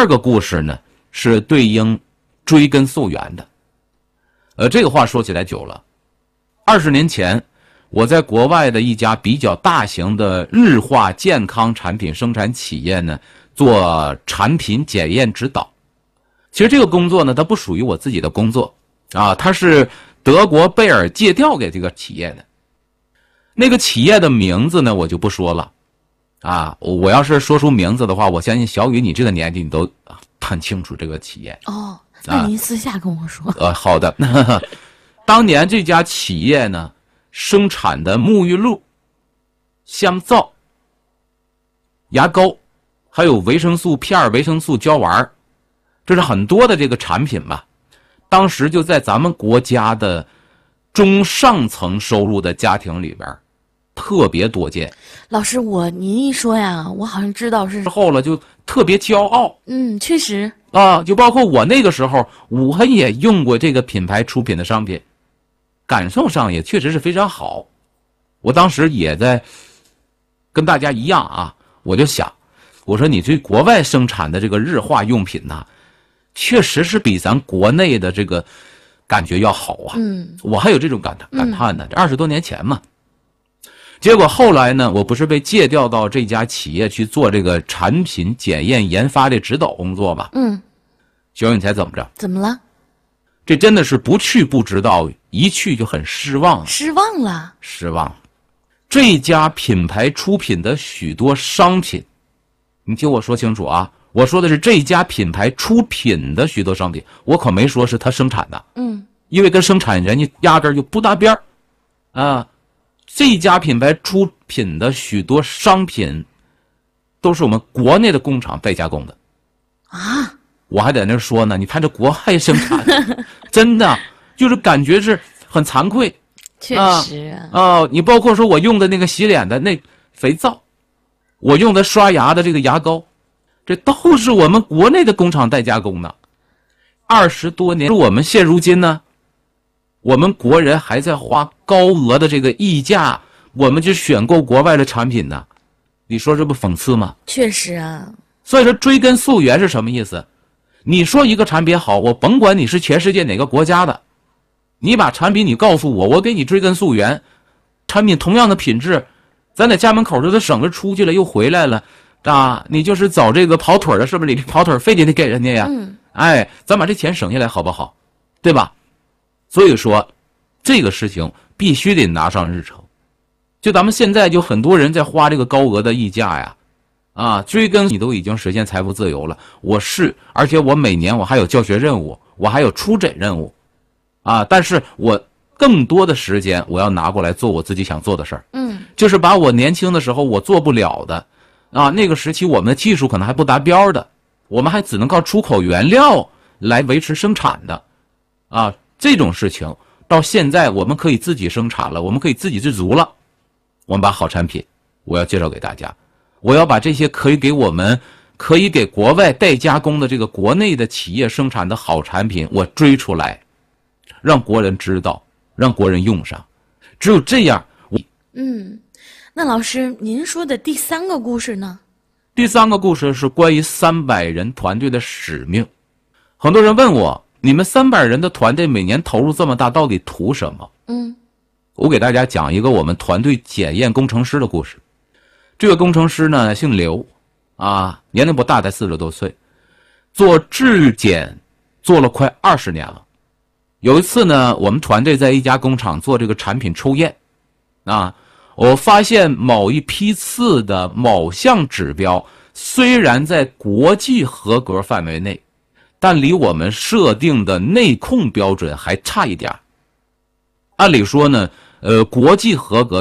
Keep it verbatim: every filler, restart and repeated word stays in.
二个故事呢，是对应追根溯源的。呃，这个话说起来久了。二十年前，我在国外的一家比较大型的日化健康产品生产企业呢，做产品检验指导。其实这个工作呢，它不属于我自己的工作啊，它是德国贝尔借调给这个企业的。那个企业的名字呢，我就不说了啊。我要是说出名字的话，我相信小雨你这个年纪你都看清楚这个企业。 哦，那您私下跟我说。 啊、呃，好的。当年这家企业呢，生产的沐浴露、香皂、牙膏，还有维生素片、维生素胶丸，这是很多的这个产品吧。当时就在咱们国家的中上层收入的家庭里边特别多见。 老师，我您一说呀，我好像知道是。 之后了就特别骄傲。 嗯，确实啊，就包括我那个时候，我也用过这个品牌出品的商品，感受上也确实是非常好。我当时也在跟大家一样啊，我就想，我说你这国外生产的这个日化用品呐、啊，确实是比咱国内的这个感觉要好啊。 嗯， 我还有这种感感叹呢。这二十多年前嘛，结果后来呢，我不是被借调到这家企业去做这个产品检验研发的指导工作嘛？ 嗯， 小雨，你猜怎么着？ 怎么了？ 这真的是不去不知道，一去就很失望。 失望了？ 失望。这家品牌出品的许多商品，你听我说清楚啊！我说的是这家品牌出品的许多商品，我可没说是他生产的。 嗯， 因为跟生产人家压根儿就不搭边儿啊。这家品牌出品的许多商品，都是我们国内的工厂代加工的。 啊！ 我还在那说呢，你看这国外生产的，真的就是感觉是很惭愧。 确实啊。 啊，你包括说我用的那个洗脸的那肥皂，我用的刷牙的这个牙膏，这都是我们国内的工厂代加工的。二十多年，我们现如今呢，我们国人还在花高额的这个溢价，我们就选购国外的产品呢，你说这不讽刺吗？ 确实啊。 所以说追根溯源是什么意思？你说一个产品好，我甭管你是全世界哪个国家的，你把产品你告诉我，我给你追根溯源，产品同样的品质，咱在家门口就得省着出去了又回来了啊！你就是找这个跑腿的，是不是？你跑腿费得得给人家呀？ 嗯。 哎，咱把这钱省下来好不好？对吧？所以说，这个事情必须得拿上日程。就咱们现在就很多人在花这个高额的溢价呀，啊，追根你都已经实现财富自由了，我是，而且我每年我还有教学任务，我还有出诊任务，啊，但是我更多的时间我要拿过来做我自己想做的事儿。 嗯， 就是把我年轻的时候我做不了的，啊，那个时期我们的技术可能还不达标的，我们还只能靠出口原料来维持生产的，啊，这种事情到现在我们可以自己生产了，我们可以自给自足了，我们把好产品我要介绍给大家，我要把这些可以给我们可以给国外代加工的这个国内的企业生产的好产品我追出来，让国人知道，让国人用上，只有这样。 嗯，那老师您说的第三个故事呢？ 第三个故事是关于三百人团队的使命。很多人问我，你们三百人的团队每年投入这么大，到底图什么？ 嗯， 我给大家讲一个我们团队检验工程师的故事。这个工程师呢姓刘，啊，年龄不大，才四十多岁，做质检做了快二十年了。有一次呢，我们团队在一家工厂做这个产品抽验，啊，我发现某一批次的某项指标虽然在国际合格范围内，但离我们设定的内控标准还差一点。按理说呢，呃，国际合格